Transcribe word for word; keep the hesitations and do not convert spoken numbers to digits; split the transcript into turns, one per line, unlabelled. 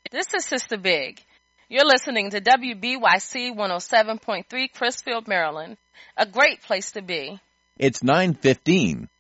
This is Sister Big. You're listening to W B Y C one oh seven point three Crisfield, Maryland. A great place to be.
It's nine fifteen.